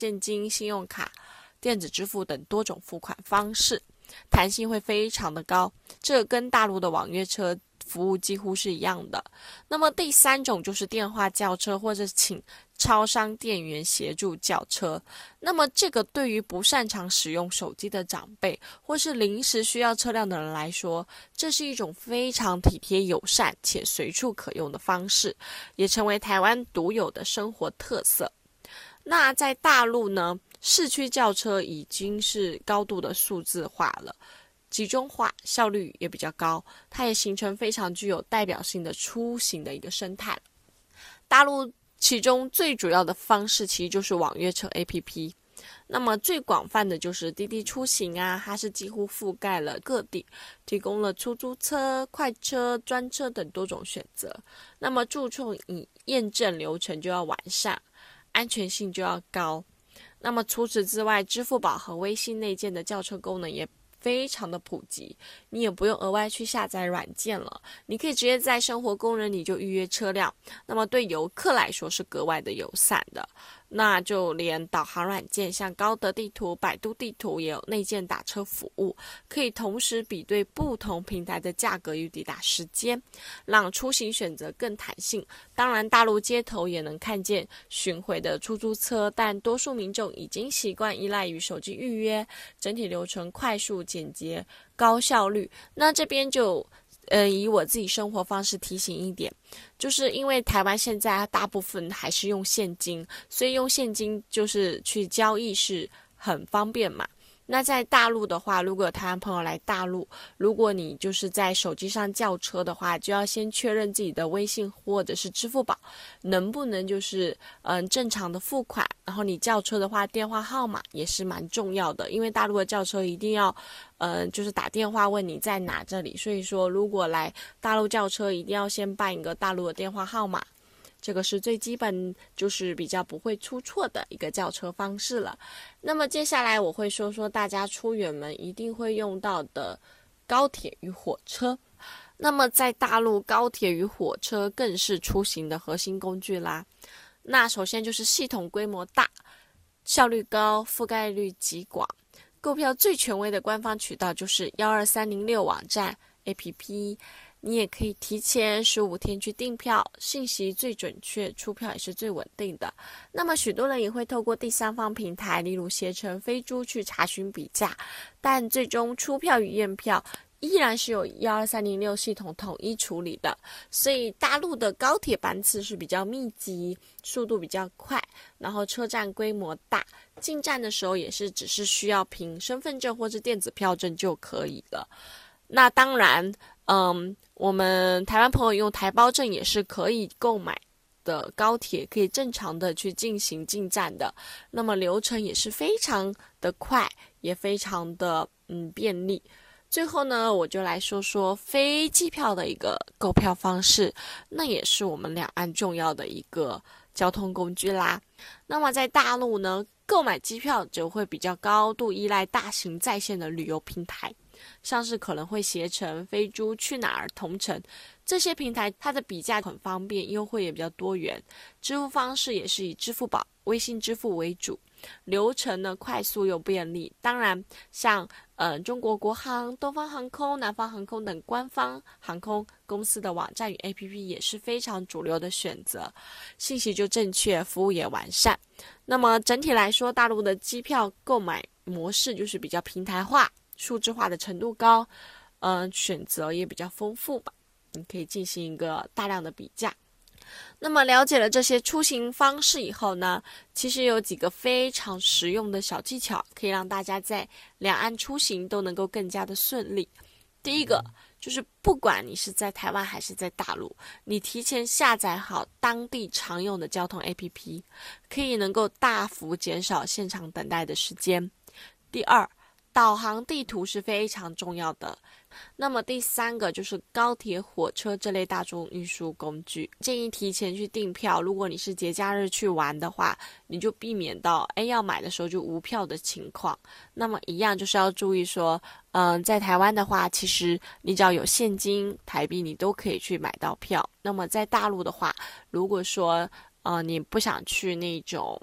现金、信用卡、电子支付等多种付款方式，弹性会非常的高，这跟大陆的网约车服务几乎是一样的。那么第三种就是电话叫车，或者请超商店员协助叫车。那么这个对于不擅长使用手机的长辈，或是临时需要车辆的人来说，这是一种非常体贴友善且随处可用的方式，也成为台湾独有的生活特色。那在大陆呢，市区轿车已经是高度的数字化了，集中化，效率也比较高，它也形成非常具有代表性的出行的一个生态。大陆其中最主要的方式其实就是网约车 APP， 那么最广泛的就是滴滴出行啊，它是几乎覆盖了各地，提供了出租车、快车、专车等多种选择。那么注重以验证流程就要完善，安全性就要高。那么除此之外，支付宝和微信内建的叫车功能也非常的普及，你也不用额外去下载软件了，你可以直接在生活功能里就预约车辆，那么对游客来说是格外的友善的。那就连导航软件像高德地图、百度地图也有内建打车服务，可以同时比对不同平台的价格与抵达时间，让出行选择更弹性。当然大陆街头也能看见巡回的出租车，但多数民众已经习惯依赖于手机预约，整体流程快速简洁高效率。那这边就以我自己生活方式提醒一点，就是因为台湾现在大部分还是用现金，所以用现金就是去交易是很方便嘛。那在大陆的话，如果有台湾朋友来大陆，如果你就是在手机上叫车的话，就要先确认自己的微信或者是支付宝能不能就是正常的付款，然后你叫车的话，电话号码也是蛮重要的，因为大陆的叫车一定要就是打电话问你在哪这里，所以说如果来大陆叫车，一定要先办一个大陆的电话号码。这个是最基本，就是比较不会出错的一个叫车方式了。那么接下来我会说说大家出远门一定会用到的高铁与火车。那么在大陆，高铁与火车更是出行的核心工具啦。那首先就是系统规模大，效率高，覆盖率极广。购票最权威的官方渠道就是12306网站 APP，你也可以提前15天去订票，信息最准确，出票也是最稳定的。那么许多人也会透过第三方平台，例如携程、飞猪去查询比价，但最终出票与验票依然是由12306系统统一处理的。所以大陆的高铁班次是比较密集，速度比较快，然后车站规模大，进站的时候也是只是需要凭身份证或是电子票证就可以了。那当然我们台湾朋友用台胞证也是可以购买的，高铁可以正常的去进行进站的，那么流程也是非常的快，也非常的便利。最后呢，我就来说说飞机票的一个购票方式，那也是我们两岸重要的一个交通工具啦。那么在大陆呢，购买机票就会比较高度依赖大型在线的旅游平台，像是可能会携程、飞猪、去哪儿、同程这些平台，它的比价很方便，优惠也比较多元，支付方式也是以支付宝、微信支付为主，流程呢快速又便利。当然像中国国航、东方航空、南方航空等官方航空公司的网站与 APP 也是非常主流的选择，信息就正确，服务也完善。那么整体来说，大陆的机票购买模式就是比较平台化，数字化的程度高，选择也比较丰富吧，你可以进行一个大量的比价。那么了解了这些出行方式以后呢，其实有几个非常实用的小技巧，可以让大家在两岸出行都能够更加的顺利。第一个就是不管你是在台湾还是在大陆，你提前下载好当地常用的交通 APP， 可以能够大幅减少现场等待的时间。第二，导航地图是非常重要的。那么第三个就是高铁、火车这类大众运输工具，建议提前去订票。如果你是节假日去玩的话，你就避免到要买的时候就无票的情况。那么一样就是要注意说，在台湾的话，其实你只要有现金台币，你都可以去买到票。那么在大陆的话，如果说你不想去那种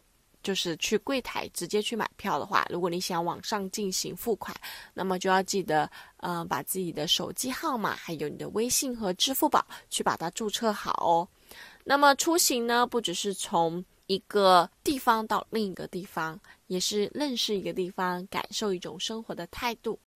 就是去柜台直接去买票的话，如果你想网上进行付款，那么就要记得把自己的手机号码还有你的微信和支付宝去把它注册好哦。那么出行呢，不只是从一个地方到另一个地方，也是认识一个地方，感受一种生活的态度。